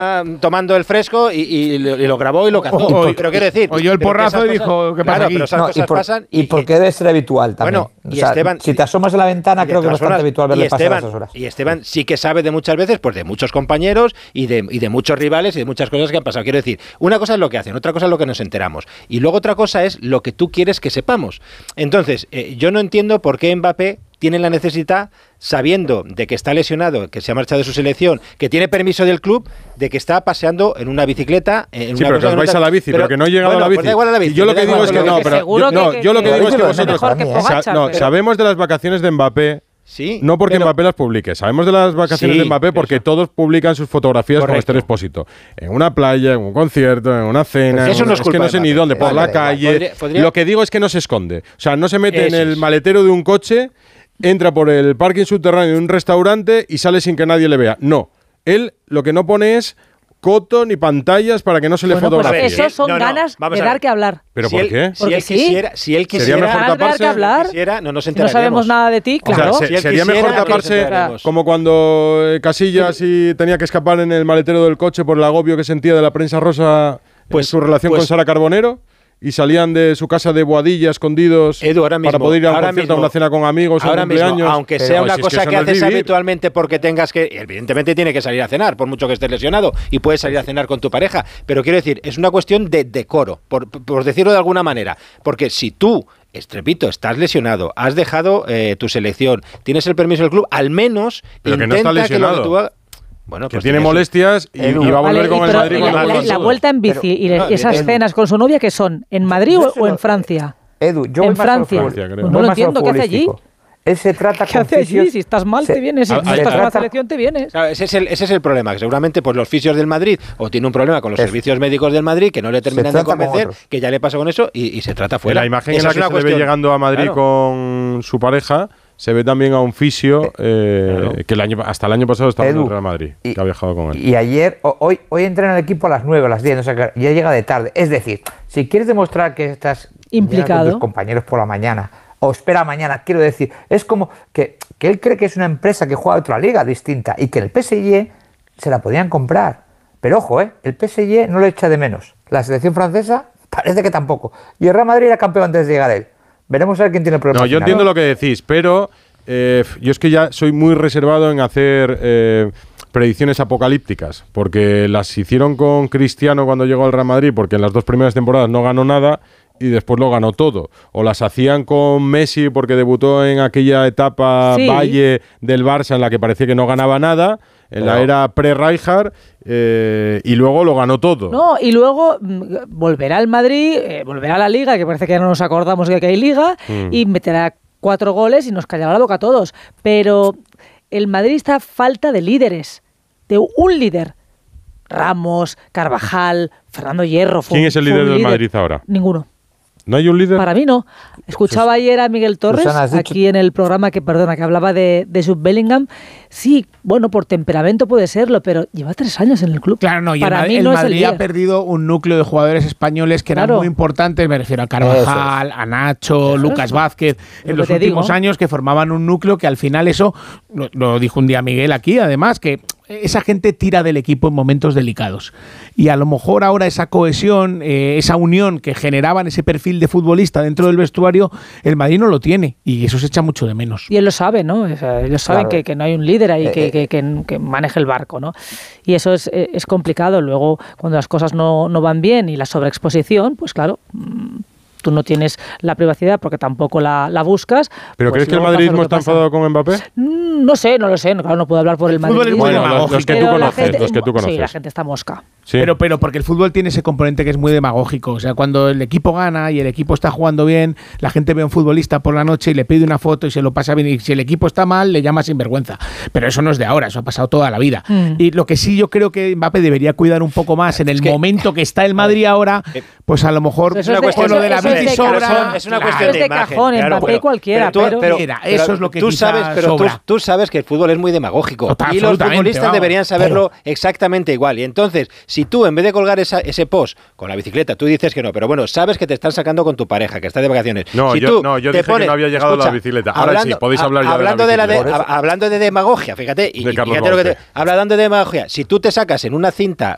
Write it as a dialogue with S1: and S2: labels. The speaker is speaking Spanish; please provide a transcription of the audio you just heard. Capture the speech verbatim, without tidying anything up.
S1: tomando el fresco y, y, lo, y lo grabó y lo cazó.
S2: O, o,
S1: pero quiero decir,
S2: oyó el porrazo y dijo, ¿qué pasa
S1: claro,
S2: aquí?
S1: pero esas
S3: no,
S1: cosas
S3: y por,
S1: pasan.
S3: Y, y porque debe ser habitual también.
S1: Bueno,
S3: o
S1: y
S3: sea,
S1: Esteban,
S3: si te asomas a la ventana, creo que es bastante
S1: horas,
S3: habitual verle pasar
S1: Esteban,
S3: esas horas.
S1: Y Esteban sí que sabe de muchas veces, pues de muchos compañeros y de, y de muchos rivales y de muchas cosas que han pasado. Quiero decir, una cosa es lo que hacen, otra cosa es lo que nos enteramos. Y luego otra cosa es lo que tú quieres que sepamos. Entonces, eh, yo no entiendo por qué Mbappé tiene la necesidad, sabiendo de que está lesionado, que se ha marchado de su selección, que tiene permiso del club, de que está paseando en una bicicleta. En
S4: sí,
S1: una
S4: pero que os vais a la bici, pero, pero que no he llegado
S1: bueno,
S4: a la bici.
S1: Pues a la bici.
S4: Y yo lo que digo es que no, pero yo, no, yo lo que digo es que vosotros sa- no, sabemos de las vacaciones de Mbappé.
S1: Sí,
S4: no porque
S1: pero,
S4: Mbappé las publique, sabemos de las vacaciones
S1: sí,
S4: de Mbappé porque
S1: eso.
S4: todos publican sus fotografías
S1: Correcto.
S4: con Esther Expósito. En una playa, en un concierto, en una cena,
S1: pues eso
S4: en
S1: no
S4: es,
S1: es,
S4: es que no sé ni dónde, por
S1: vale,
S4: la
S1: vale,
S4: calle.
S1: podría, podría...
S4: Lo que digo es que no se esconde. O sea, no se mete
S1: eso
S4: en el
S1: es.
S4: maletero de un coche, entra por el parking subterráneo de un restaurante y sale sin que nadie le vea. No. Él lo que no pone es coto ni pantallas para que no se le
S5: bueno,
S4: fotografíe.
S5: Pues eso son
S1: no, no,
S5: ganas de dar que hablar.
S4: ¿Pero
S1: si
S4: por
S1: él,
S4: qué?
S1: Si él
S5: sí.
S1: quisiera, si él quisiera
S4: sería mejor taparse.
S5: Que hablar,
S1: quisiera, no nos
S5: si no sabemos nada de ti, claro.
S4: O sea, se,
S1: si
S4: sería
S1: quisiera,
S4: mejor taparse como cuando eh, Casillas y tenía que escapar en el maletero del coche por el agobio que sentía de la prensa rosa pues, en su relación
S1: pues,
S4: con Sara Carbonero. Y salían de su casa de Boadilla escondidos
S1: Edu, ahora mismo,
S4: para poder ir a un
S1: ahora
S4: concierto,
S1: mismo,
S4: a una cena con amigos,
S1: ahora
S4: a un cumpleaños.
S1: Mismo, aunque
S4: pero,
S1: sea una
S4: si
S1: cosa
S4: es que,
S1: que,
S4: que
S1: haces
S4: no es
S1: habitualmente porque tengas que... Evidentemente tiene que salir a cenar, por mucho que estés lesionado, y puedes salir a cenar con tu pareja. Pero quiero decir, es una cuestión de decoro, por, por decirlo de alguna manera. Porque si tú... repito, estás lesionado, has dejado eh, tu selección, tienes el permiso del club, al menos
S4: pero
S1: intenta
S4: que no está lesionado.
S1: Que lo que tú hagas, bueno,
S4: que
S1: pues
S4: tiene
S1: eso.
S4: molestias y,
S3: Edu,
S4: y va a volver
S5: vale,
S4: con
S5: y
S4: el
S5: pero
S4: Madrid.
S5: la,
S4: cuando
S5: la, la vuelta en bici
S3: pero,
S5: y,
S1: no,
S5: y esas
S3: Edu,
S5: cenas con su novia, ¿qué son? ¿En Madrid o, o en Francia?
S3: Edu, yo
S5: en Francia.
S4: Francia, creo.
S5: Pues no lo entiendo, ¿qué hace allí?
S3: Él se trata
S5: ¿Qué
S3: con
S5: hace allí?
S3: fisios,
S5: Si estás mal,
S3: se,
S5: te vienes. Si
S4: a,
S5: no
S4: a,
S5: estás
S4: a,
S5: en la selección, te vienes.
S1: Claro, ese, es el, ese es el problema, que seguramente pues, los fisios del Madrid o tiene un problema con los
S3: es.
S1: servicios médicos del Madrid que no le terminan de convencer, que ya le pasa con eso y, y se trata fuera.
S4: En la imagen
S1: Esa
S4: en la
S1: es
S4: que
S1: una
S4: se
S1: cuestión.
S4: le ve llegando a Madrid
S1: claro.
S4: con su pareja, se ve también a un fisio eh,
S3: claro.
S4: que el año, hasta el año pasado estaba
S3: Edu,
S4: en el Real Madrid,
S3: y,
S4: que ha viajado con él.
S3: Y ayer, o, hoy, hoy entrena el equipo a las nueve, a las diez, o sea que ya llega de tarde. Es decir, si quieres demostrar que estás
S5: implicado
S3: con tus compañeros por la mañana, o espera mañana, quiero decir, es como que, que él cree que es una empresa que juega a otra liga distinta y que el P S G se la podían comprar. Pero ojo, ¿eh? El P S G no lo echa de menos. La selección francesa parece que tampoco. Y el Real Madrid era campeón antes de llegar él. Veremos a ver quién tiene el problema.
S4: No, yo
S3: final,
S4: entiendo
S3: ¿no?
S4: lo que decís, pero eh, yo es que ya soy muy reservado en hacer eh, predicciones apocalípticas, porque las hicieron con Cristiano cuando llegó al Real Madrid, porque en las dos primeras temporadas no ganó nada y después lo ganó todo. O las hacían con Messi porque debutó en aquella etapa
S5: Sí.
S4: valle del Barça en la que parecía que no ganaba nada, en la
S3: Pero-
S4: era pre-Rijkaard, eh, y luego lo ganó todo.
S5: No, y luego mm, volverá al Madrid, eh, volverá a la Liga, que parece que ya no nos acordamos de que hay Liga,
S4: Mm.
S5: y meterá cuatro goles y nos callará la boca a todos. Pero el Madrid está a falta de líderes, de un líder. Ramos, Carvajal, Fernando Hierro. fue
S4: ¿Quién
S5: un-
S4: es el
S5: fue
S4: líder
S5: un
S4: del Madrid ahora?
S5: Ninguno.
S4: ¿No hay un líder?
S5: Para mí no. Escuchaba ayer a Miguel Torres,
S3: Susana, has dicho-
S5: aquí en el programa que, perdona, que hablaba de, de Jude Bellingham. Sí, bueno, por temperamento puede serlo, pero lleva tres años en el club.
S2: Claro, no, y
S5: Para
S2: el,
S5: mí
S2: el
S5: no es el
S2: Madrid ha
S5: líder.
S2: perdido un núcleo de jugadores españoles que eran
S5: Claro.
S2: muy importantes, me refiero a Carvajal, a Nacho,
S5: Eso
S2: Lucas
S5: es.
S2: Vázquez,
S5: Lo
S2: en
S5: que
S2: los
S5: te
S2: últimos
S5: digo.
S2: años que formaban un núcleo que al final eso, lo, lo dijo un día Miguel aquí, además, que esa gente tira del equipo en momentos delicados. Y a lo mejor ahora esa cohesión, eh, esa unión que generaban ese perfil de futbolista dentro del vestuario, el Madrid no lo tiene y eso se echa mucho de menos.
S5: Y él lo sabe, ¿no? O sea, ellos saben
S3: Claro.
S5: que, que no hay un líder ahí
S3: Eh,
S5: que,
S3: eh.
S5: que, que, que maneje el barco, ¿no? Y eso es, eh, es complicado. Luego, cuando las cosas no, no van bien y la sobreexposición, pues claro, mm, tú no tienes la privacidad porque tampoco la, la buscas.
S4: ¿Pero
S5: pues
S4: crees que el
S5: luego pasa
S4: madridismo
S5: lo que
S4: está
S5: pasa.
S4: enfadado con Mbappé?
S5: Mm, No sé, no lo sé. No, claro, no puedo hablar por el,
S2: El fútbol es
S5: madridismo.
S2: muy
S4: Bueno, los,
S2: demagógico.
S4: los que tú
S5: Pero la
S4: conoces,
S5: gente-
S4: los que tú conoces.
S5: Sí, la gente está mosca.
S4: Sí.
S2: Pero, pero porque el fútbol tiene ese componente que es muy demagógico. O sea, cuando el equipo gana y el equipo está jugando bien, la gente ve a un futbolista por la noche y le pide una foto y se lo pasa bien. Y si el equipo está mal, le llama sinvergüenza. Pero eso no es de ahora, eso ha pasado toda la vida.
S5: Mm.
S2: Y lo que sí yo creo que Mbappé debería cuidar un poco más en el
S1: que-
S2: momento que está el Madrid ahora, pues a lo mejor
S5: Eso
S2: pues
S5: es de-
S2: con lo de la
S5: eso es de
S2: bici
S5: cajón,
S2: sobra.
S1: Es una
S2: Claro.
S1: cuestión
S5: Es
S1: de,
S5: de
S1: imagen,
S5: cajón,
S1: claro,
S5: Mbappé
S1: pero-
S5: cualquiera,
S1: tú-
S5: pero-
S2: Mira, eso es lo que
S1: tú
S2: quizá
S1: sabes, pero tú,
S2: sobra.
S1: tú sabes que el fútbol es muy demagógico
S2: Total,
S1: y los
S2: absolutamente,
S1: futbolistas
S2: vamos.
S1: deberían saberlo exactamente igual. Y entonces, si tú en vez de colgar esa, ese post con la bicicleta, tú dices que no, pero bueno, sabes que te están sacando con tu pareja, que está de vacaciones.
S4: No,
S1: si
S4: yo-
S1: tú
S4: no, yo
S1: te
S4: dije que
S1: pones-
S4: no había llegado la bicicleta. Ahora sí, podéis hablar ya de la
S1: hablando de la de-
S4: bicicleta.
S1: a- hablando de demagogia, fíjate, y,
S4: De
S1: y
S4: Carlos
S1: fíjate lo que te-
S4: Baute.
S1: hablando de demagogia, si tú te sacas en una cinta